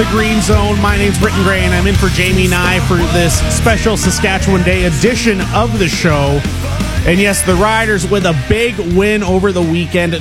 The Green Zone. My name's Britton Gray, and I'm in for Jamie Nye for this special Saskatchewan Day edition of the show. And yes, the Riders with a big win over the weekend,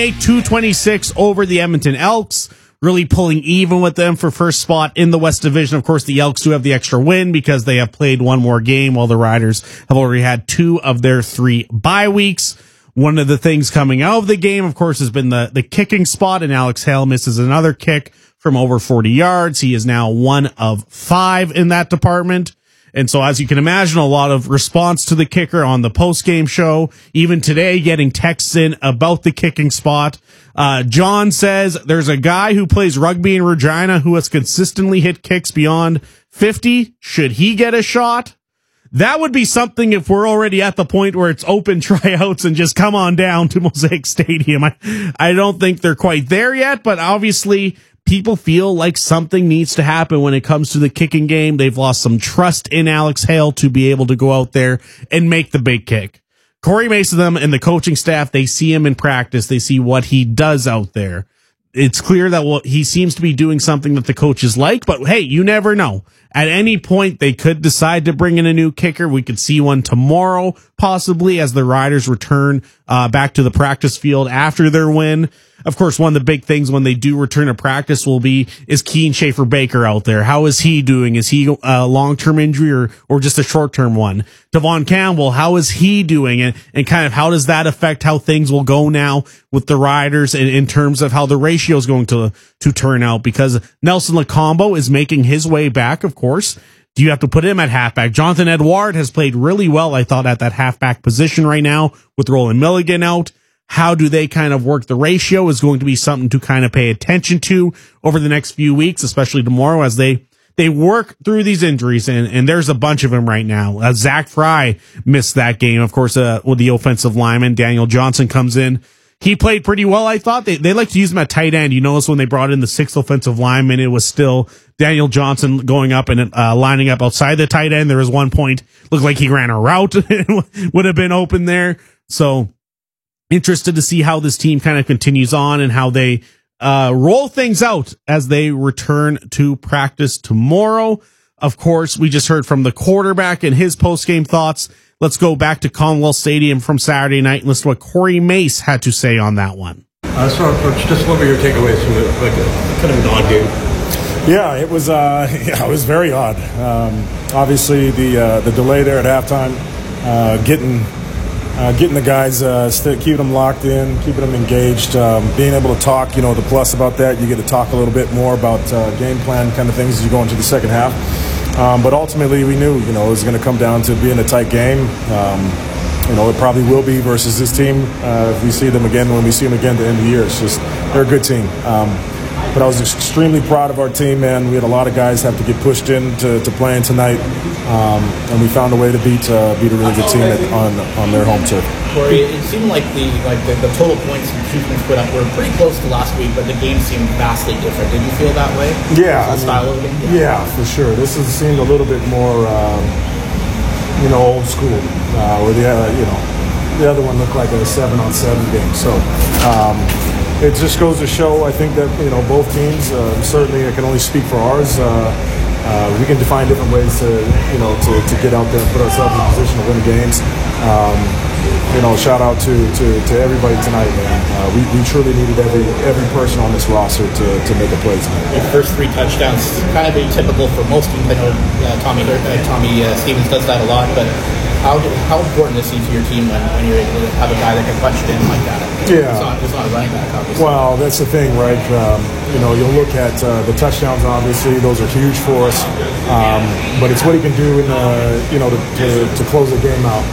28-26 over the Edmonton Elks, really pulling even with them for first spot in the West Division. Of course, the Elks do have the extra win because they have played one more game, while the Riders have already had 2 of their 3 bye weeks. One of the things coming out of the game, of course, has been the kicking spot, and Alex Hale misses another kick from over 40 yards. He is now 1 of 5 in that department. And so, as you can imagine, a lot of response to the kicker on the post-game show. Even today, getting texts in about the kicking spot. John says there's a guy who plays rugby in Regina who has consistently hit kicks beyond 50. Should he get a shot? That would be something if we're already at the point where it's open tryouts and just come on down to Mosaic Stadium. I don't think they're quite there yet, but obviously people feel like something needs to happen when it comes to the kicking game. They've lost some trust in Alex Hale to be able to go out there and make the big kick. Corey Mason and the coaching staff, they see him in practice. They see what he does out there. It's clear that he seems to be doing something that the coaches like, but hey, you never know. At any point, they could decide to bring in a new kicker. We could see one tomorrow, possibly, as the Riders return back to the practice field after their win. Of course, one of the big things when they do return to practice is Keane Schaefer-Baker out there? How is he doing? Is he a long-term injury or just a short-term one? Devon Campbell, how is he doing? And kind of how does that affect how things will go now with the Riders in terms of how the ratio is going to turn out? Because Nelson Lacombo is making his way back, of course. Do you have to put him at halfback? Jonathan Edouard has played really well, I thought, at that halfback position right now with Roland Milligan out. How do they kind of work the ratio is going to be something to kind of pay attention to over the next few weeks, especially tomorrow as they work through these injuries. And there's a bunch of them right now. Zach Fry missed that game, of course, with the offensive lineman. Daniel Johnson comes in. He played pretty well, I thought. They like to use him at tight end. You notice when they brought in the 6th offensive lineman, it was still Daniel Johnson going up and lining up outside the tight end. There was one point, looked like he ran a route. Would have been open there. So interested to see how this team kind of continues on and how they roll things out as they return to practice tomorrow. Of course, we just heard from the quarterback and his post-game thoughts. Let's go back to Commonwealth Stadium from Saturday night and listen to what Corey Mace had to say on that one. Coach, just what were your takeaways from kind of an odd game? Yeah, it was very odd. Obviously, the delay there at halftime, getting the guys, keeping them locked in, keeping them engaged, being able to talk. The plus about that, you get to talk a little bit more about game plan kind of things as you go into the second half. But ultimately, we knew, it was going to come down to being a tight game. It probably will be versus this team if we see them again, when we see them again at the end of the year. It's just, they're a good team. But I was extremely proud of our team, man. We had a lot of guys have to get pushed in to playing tonight, and we found a way to beat a really good team on their home turf. Corey, it seemed like the total points and achievements put up were pretty close to last week, but the game seemed vastly different. Did you feel that way? Yeah, style of the game? Yeah, for sure. This has seemed a little bit more, old school. Where the other one looked like a 7-on-7 game. So. It just goes to show, I think, that both teams. Certainly, I can only speak for ours. We can define different ways to get out there and put ourselves in a position to win games. Shout out to everybody tonight, man. We truly needed every person on this roster to make a play tonight. Your first 3 touchdowns, kind of atypical for most teams. I know Tommy Stevens does that a lot, but how important is he to your team when you're able to have a guy that can punch it in like that? Yeah. It's not a running back, obviously. Well, that's the thing, right? You'll look at the touchdowns, obviously. Those are huge for us. But it's what he can do to close the game out.